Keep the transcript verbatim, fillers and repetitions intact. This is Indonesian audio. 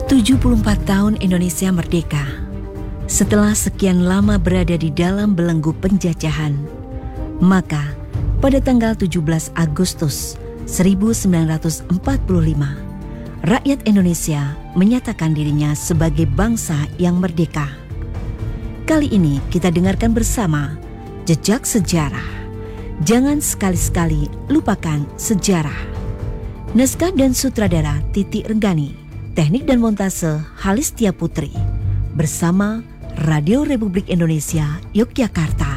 tujuh puluh empat tahun Indonesia merdeka. Setelah sekian lama berada di dalam belenggu penjajahan, maka pada tanggal tujuh belas Agustus seribu sembilan ratus empat puluh lima, rakyat Indonesia menyatakan dirinya sebagai bangsa yang merdeka. Kali ini kita dengarkan bersama Jejak Sejarah. Jangan sekali-sekali lupakan sejarah. Naskah dan sutradara Titi Renggani, teknik dan montase Halis Tia Putri, bersama Radio Republik Indonesia Yogyakarta.